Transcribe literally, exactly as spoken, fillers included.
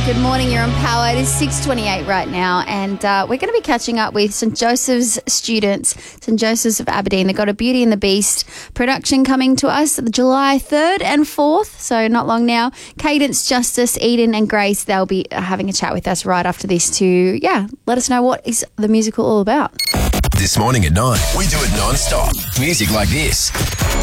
Good morning, you're on Power. It is six twenty-eight right now, and uh, we're going to be catching up with St Joseph's students, St Joseph's of Aberdeen. They've got a Beauty and the Beast production coming to us July third and fourth, so not long now. Cadence, Justice, Eden and Grace, they'll be having a chat with us right after this to, yeah, let us know what is the musical all about. This morning at nine, we do it non-stop. Music like this.